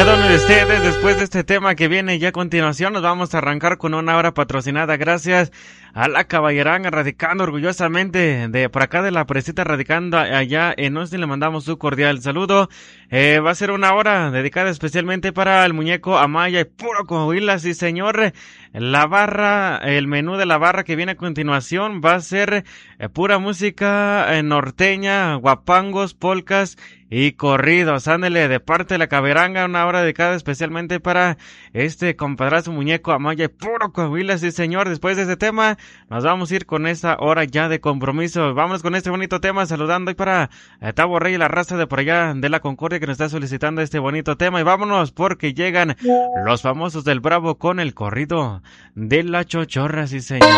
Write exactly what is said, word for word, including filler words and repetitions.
cada uno de ustedes. Después de este tema que viene ya a continuación, nos vamos a arrancar con una hora patrocinada gracias a la Caballeranga, radicando orgullosamente de por acá de la Presita, radicando allá en Austin. Le mandamos un cordial saludo. Eh, va a ser una hora dedicada especialmente para el muñeco Amaya y puro Coahuila, sí señor. La barra, el menú de la barra que viene a continuación va a ser eh, pura música eh, norteña, guapangos, polcas y corridos. Ándele, de parte de la Caballeranga, una hora dedicada especialmente para este compadrazo muñeco Amaya y puro Coahuila, sí señor. Después de este tema nos vamos a ir con esta hora ya de compromiso. Vámonos con este bonito tema, saludando hoy para eh, Tavo Rey y la raza de por allá de la Concordia que nos está solicitando este bonito tema. Y vámonos porque llegan los famosos del Bravo con el corrido de la Chochorra, sí señor.